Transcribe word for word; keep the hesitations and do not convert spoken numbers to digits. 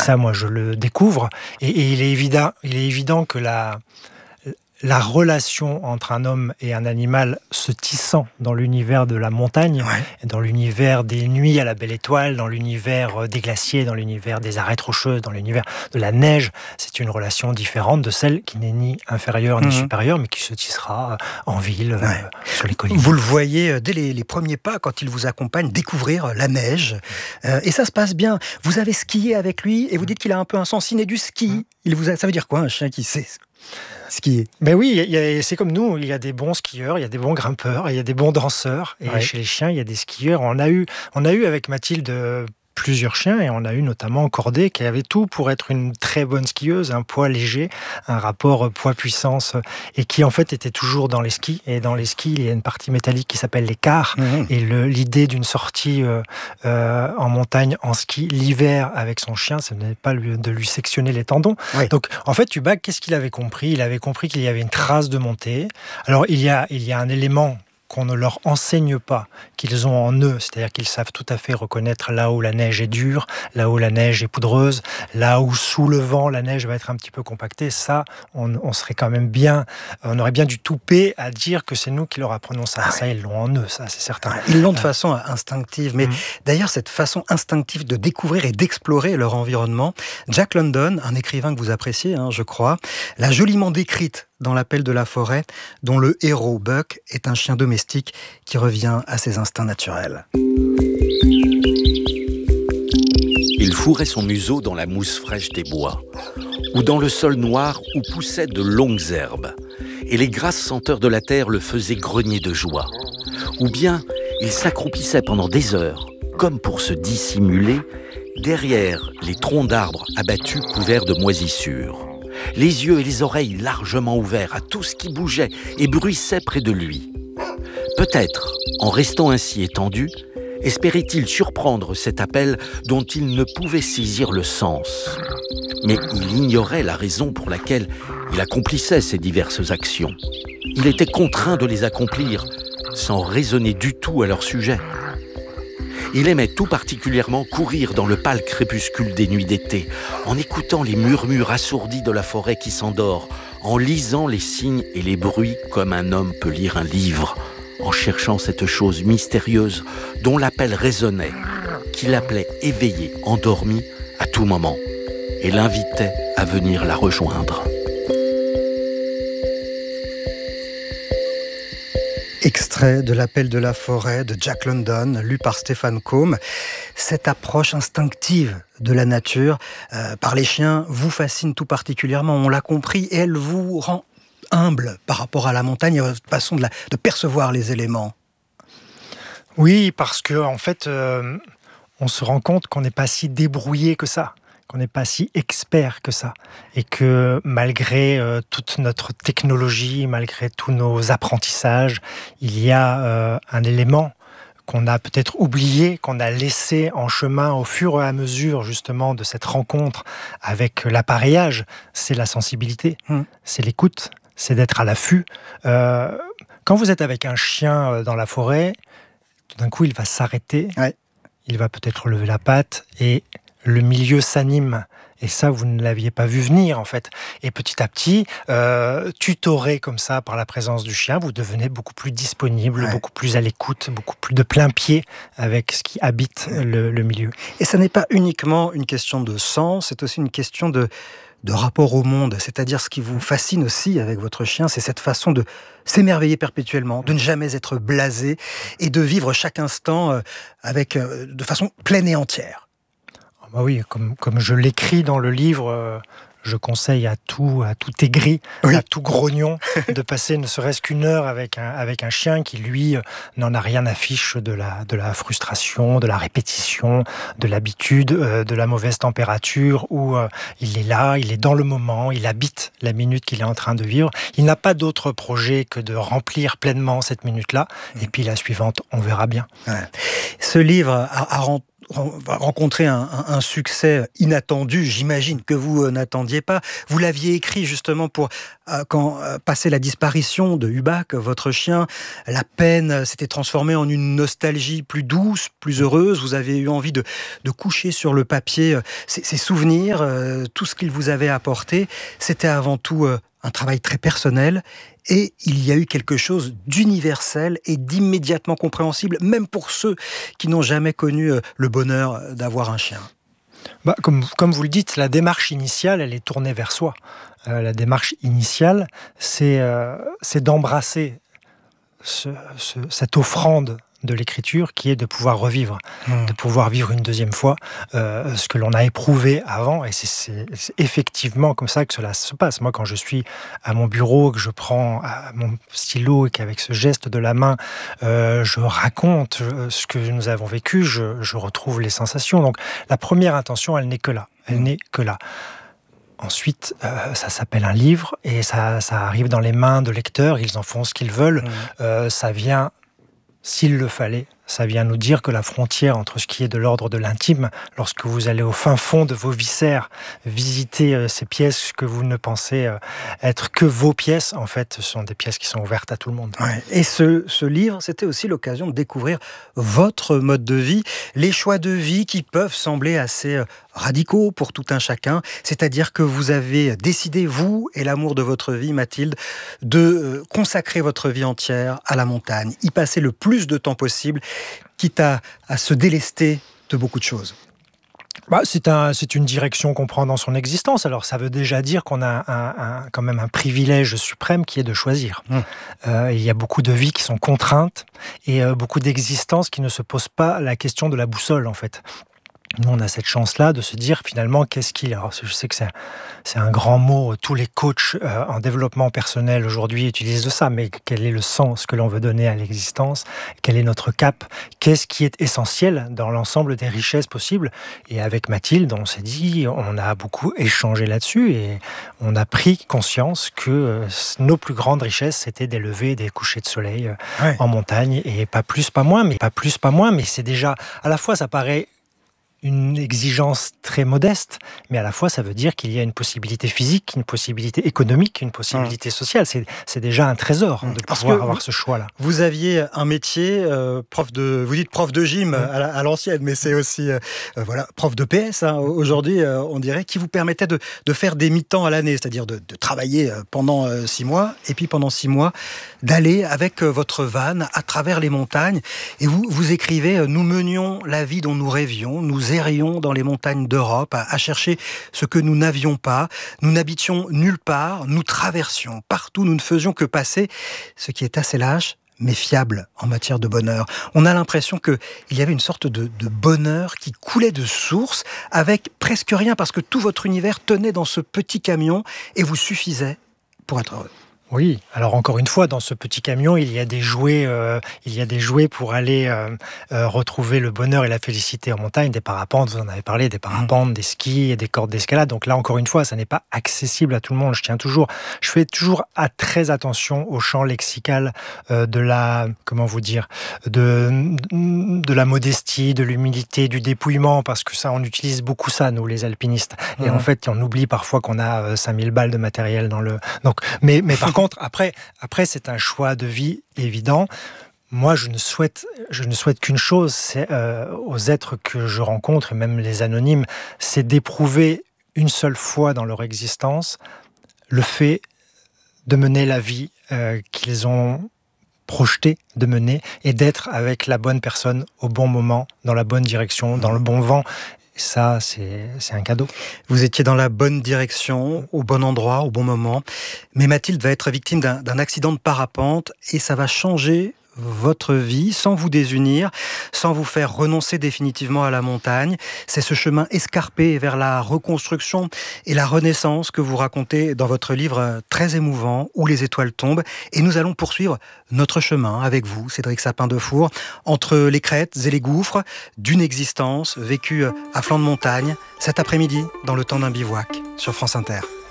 ça, moi, je le découvre. Et, et il est évident, il est évident que la... la relation entre un homme et un animal se tissant dans l'univers de la montagne, ouais. dans l'univers des nuits à la belle étoile, dans l'univers des glaciers, dans l'univers des arêtes rocheuses, dans l'univers de la neige, c'est une relation différente de celle qui n'est ni inférieure ni mmh. supérieure, mais qui se tissera en ville, ouais. euh, sur les collines. Vous le voyez dès les, les premiers pas, quand il vous accompagne, découvrir la neige. Euh, et ça se passe bien. Vous avez skié avec lui, et vous dites qu'il a un peu un sens inné du ski. Mmh. Il vous a, ça veut dire quoi, un chien qui sait skier? Ben oui, il y a, c'est comme nous, il y a des bons skieurs, il y a des bons grimpeurs, il y a des bons danseurs. Et ouais. chez les chiens, il y a des skieurs. On a eu, on a eu avec Mathilde plusieurs chiens, et on a eu notamment Cordée qui avait tout pour être une très bonne skieuse, un poids léger, un rapport poids-puissance, et qui en fait était toujours dans les skis. Et dans les skis, il y a une partie métallique qui s'appelle les quarts, mmh. et le, l'idée d'une sortie euh, euh, en montagne, en ski, l'hiver avec son chien, ce n'est pas lui, de lui sectionner les tendons. Oui. Donc en fait, Tubac, qu'est-ce qu'il avait compris? Il avait compris qu'il y avait une trace de montée. Alors il y a, il y a un élément qu'on ne leur enseigne pas, qu'ils ont en eux, c'est-à-dire qu'ils savent tout à fait reconnaître là où la neige est dure, là où la neige est poudreuse, là où sous le vent la neige va être un petit peu compactée. Ça, on, on serait quand même bien, on aurait bien du toupet à dire que c'est nous qui leur apprenons ça. Ah ça, ouais. ils l'ont en eux, ça, c'est certain. Ils l'ont de façon instinctive, mais mmh. d'ailleurs, cette façon instinctive de découvrir et d'explorer leur environnement, Jack London, un écrivain que vous appréciez, hein, je crois, l'a joliment décrite dans L'Appel de la forêt, dont le héros, Buck, est un chien domestique qui revient à ses instincts naturels. Il fourrait son museau dans la mousse fraîche des bois, ou dans le sol noir où poussaient de longues herbes, et les grasses senteurs de la terre le faisaient grogner de joie. Ou bien, il s'accroupissait pendant des heures, comme pour se dissimuler, derrière les troncs d'arbres abattus couverts de moisissures. Les yeux et les oreilles largement ouverts à tout ce qui bougeait et bruissait près de lui. Peut-être, en restant ainsi étendu, espérait-il surprendre cet appel dont il ne pouvait saisir le sens. Mais il ignorait la raison pour laquelle il accomplissait ces diverses actions. Il était contraint de les accomplir, sans raisonner du tout à leur sujet. Il aimait tout particulièrement courir dans le pâle crépuscule des nuits d'été, en écoutant les murmures assourdis de la forêt qui s'endort, en lisant les signes et les bruits comme un homme peut lire un livre, en cherchant cette chose mystérieuse dont l'appel résonnait, qui l'appelait éveillé, endormi à tout moment, et l'invitait à venir la rejoindre. Extrait de L'Appel de la forêt de Jack London, lu par Stéphane Combe. Cette approche instinctive de la nature euh, par les chiens vous fascine tout particulièrement, on l'a compris, et elle vous rend humble par rapport à la montagne et à votre façon de, la, de percevoir les éléments. Oui, parce que en fait, euh, on se rend compte qu'on n'est pas si débrouillé que ça, qu'on n'est pas si expert que ça, et que malgré euh, toute notre technologie, malgré tous nos apprentissages, il y a euh, un élément qu'on a peut-être oublié, qu'on a laissé en chemin au fur et à mesure justement de cette rencontre avec l'appareillage, c'est la sensibilité, mmh. c'est l'écoute, c'est d'être à l'affût. Euh, quand vous êtes avec un chien dans la forêt, tout d'un coup il va s'arrêter, ouais. il va peut-être lever la patte et le milieu s'anime. Et ça, vous ne l'aviez pas vu venir, en fait. Et petit à petit, euh, tutoré comme ça par la présence du chien, vous devenez beaucoup plus disponible, ouais. beaucoup plus à l'écoute, beaucoup plus de plein pied avec ce qui habite le, le milieu. Et ça n'est pas uniquement une question de sens, c'est aussi une question de, de rapport au monde. C'est-à-dire, ce qui vous fascine aussi avec votre chien, c'est cette façon de s'émerveiller perpétuellement, de ne jamais être blasé et de vivre chaque instant avec, de façon pleine et entière. Bah oui, comme, comme je l'écris dans le livre, euh, je conseille à tout, à tout aigri, oui. à tout grognon, de passer ne serait-ce qu'une heure avec un, avec un chien qui, lui, euh, n'en a rien à fiche de la, de la frustration, de la répétition, de l'habitude, euh, de la mauvaise température, où euh, il est là, il est dans le moment, il habite la minute qu'il est en train de vivre. Il n'a pas d'autre projet que de remplir pleinement cette minute-là, mmh. et puis la suivante, on verra bien. Ouais. Ce livre a, a rendu va rencontrer un, un, un succès inattendu, j'imagine, que vous euh, n'attendiez pas. Vous l'aviez écrit justement pour, euh, quand euh, passé la disparition de Hubac, votre chien, la peine s'était transformée en une nostalgie plus douce, plus heureuse. Vous avez eu envie de, de coucher sur le papier euh, ces, ces souvenirs, euh, tout ce qu'il vous avait apporté. C'était avant tout euh, un travail très personnel. Et il y a eu quelque chose d'universel et d'immédiatement compréhensible, même pour ceux qui n'ont jamais connu le bonheur d'avoir un chien. Bah, comme, comme vous le dites, la démarche initiale, elle est tournée vers soi. Euh, la démarche initiale, c'est, euh, c'est d'embrasser ce, ce, cette offrande de l'écriture qui est de pouvoir revivre, mmh. de pouvoir vivre une deuxième fois euh, ce que l'on a éprouvé avant, et c'est, c'est, c'est effectivement comme ça que cela se passe. Moi, quand je suis à mon bureau, que je prends mon stylo et qu'avec ce geste de la main, euh, je raconte ce que nous avons vécu, je, je retrouve les sensations. Donc la première intention, elle n'est que là, elle mmh. n'est que là. Ensuite, euh, ça s'appelle un livre, et ça, ça arrive dans les mains de lecteurs, ils en font ce qu'ils veulent, mmh. euh, ça vient... S'il le fallait, ça vient nous dire que la frontière entre ce qui est de l'ordre de l'intime, lorsque vous allez au fin fond de vos viscères, visiter euh, ces pièces que vous ne pensez euh, être que vos pièces, en fait, ce sont des pièces qui sont ouvertes à tout le monde. Ouais. Et ce, ce livre, c'était aussi l'occasion de découvrir votre mode de vie, les choix de vie qui peuvent sembler assez euh, radicaux pour tout un chacun. C'est-à-dire que vous avez décidé, vous et l'amour de votre vie, Mathilde, de euh, consacrer votre vie entière à la montagne, y passer le plus de temps possible, quitte à, à se délester de beaucoup de choses. Bah, c'est, un, c'est une direction qu'on prend dans son existence. Alors ça veut déjà dire qu'on a un, un, quand même un privilège suprême qui est de choisir. Mmh. Euh, il y a beaucoup de vies qui sont contraintes et euh, beaucoup d'existences qui ne se posent pas la question de la boussole, en fait. Nous, on a cette chance-là de se dire, finalement, qu'est-ce qu'il... Alors, je sais que c'est un, c'est un grand mot, tous les coachs euh, en développement personnel aujourd'hui utilisent de ça, mais quel est le sens que l'on veut donner à l'existence? Quel est notre cap? Qu'est-ce qui est essentiel dans l'ensemble des richesses possibles? Et avec Mathilde, on s'est dit, on a beaucoup échangé là-dessus, et on a pris conscience que euh, nos plus grandes richesses, c'était des levées et des couchers de soleil euh, ouais. en montagne, et pas plus, pas moins, mais pas plus, pas moins, mais c'est déjà... À la fois, ça paraît... une exigence très modeste, mais à la fois ça veut dire qu'il y a une possibilité physique, une possibilité économique, une possibilité sociale. C'est, c'est déjà un trésor de Parce pouvoir avoir ce choix-là. Vous aviez un métier, euh, prof de, vous dites prof de gym mmh. à, à l'ancienne, mais c'est aussi euh, voilà, prof de P S, hein, aujourd'hui euh, on dirait, qui vous permettait de, de faire des mi-temps à l'année, c'est-à-dire de, de travailler pendant euh, six mois, et puis pendant six mois, d'aller avec euh, votre van à travers les montagnes. Et vous, vous écrivez, euh, nous menions la vie dont nous rêvions, nous errions dans les montagnes d'Europe à, à chercher ce que nous n'avions pas. Nous n'habitions nulle part, nous traversions partout, nous ne faisions que passer, ce qui est assez lâche, mais fiable en matière de bonheur. On a l'impression qu'il y avait une sorte de, de bonheur qui coulait de source, avec presque rien, parce que tout votre univers tenait dans ce petit camion et vous suffisait pour être heureux. Oui, alors encore une fois, dans ce petit camion, il y a des jouets, euh, il y a des jouets pour aller euh, euh, retrouver le bonheur et la félicité en montagne, des parapentes, vous en avez parlé, des parapentes, des skis et des cordes d'escalade. Donc là, encore une fois, ça n'est pas accessible à tout le monde. Je tiens toujours, je fais toujours à très attention au champ lexical euh, de la, comment vous dire, de de la modestie, de l'humilité, du dépouillement, parce que ça, on utilise beaucoup ça, nous, les alpinistes. Et mmh. en fait, on oublie parfois qu'on a euh, cinq mille balles de matériel dans le. Donc, mais mais par contre, après, après, c'est un choix de vie évident. Moi, je ne souhaite, je ne souhaite qu'une chose, c'est euh, aux êtres que je rencontre, et même les anonymes, c'est d'éprouver une seule fois dans leur existence le fait de mener la vie euh, qu'ils ont projeté de mener, et d'être avec la bonne personne au bon moment, dans la bonne direction, dans le bon vent. Ça, c'est, c'est un cadeau. Vous étiez dans la bonne direction, au bon endroit, au bon moment. Mais Mathilde va être victime d'un, d'un accident de parapente, et ça va changer votre vie sans vous désunir, sans vous faire renoncer définitivement à la montagne. C'est ce chemin escarpé vers la reconstruction et la renaissance que vous racontez dans votre livre très émouvant, Où les étoiles tombent. Et nous allons poursuivre notre chemin avec vous, Cédric Sapin-Defour, entre les crêtes et les gouffres d'une existence vécue à flanc de montagne, cet après-midi, dans le temps d'un bivouac, sur France Inter.